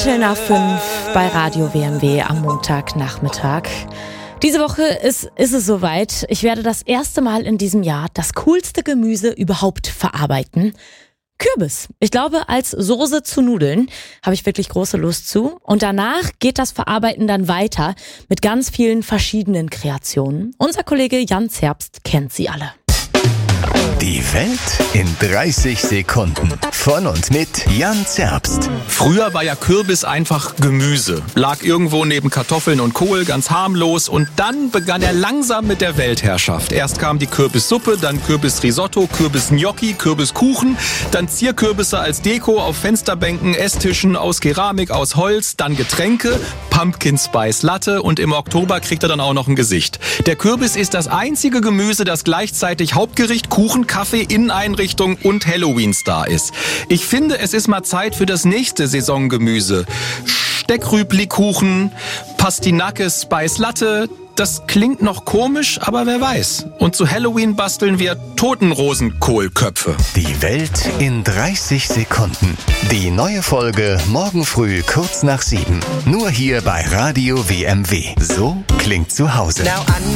Viertel nach 5 bei Radio WMW am Montagnachmittag. Diese Woche ist es soweit. Ich werde das erste Mal in diesem Jahr das coolste Gemüse überhaupt verarbeiten. Kürbis. Ich glaube, als Soße zu Nudeln habe ich wirklich große Lust zu. Und danach geht das Verarbeiten dann weiter mit ganz vielen verschiedenen Kreationen. Unser Kollege Jan Zerbst kennt sie alle. Die Welt in 30 Sekunden. Von und mit Jan Zerbst. Früher war ja Kürbis einfach Gemüse. Lag irgendwo neben Kartoffeln und Kohl, ganz harmlos. Und dann begann er langsam mit der Weltherrschaft. Erst kam die Kürbissuppe, dann Kürbisrisotto, Kürbisgnocchi, Kürbiskuchen. Dann Zierkürbisse als Deko auf Fensterbänken, Esstischen aus Keramik, aus Holz. Dann Getränke, Pumpkin Spice Latte. Und im Oktober kriegt er dann auch noch ein Gesicht. Der Kürbis ist das einzige Gemüse, das gleichzeitig Hauptgericht, Kuchen, Kaffee, Inneneinrichtung und Halloween-Star ist. Ich finde, es ist mal Zeit für das nächste Saisongemüse. Steckrübli-Kuchen, Pastinake Spice Latte. Das klingt noch komisch, aber wer weiß. Und zu Halloween basteln wir Totenrosenkohlköpfe. Die Welt in 30 Sekunden. Die neue Folge morgen früh kurz nach 7. Nur hier bei Radio WMW. So klingt zu Hause. Now I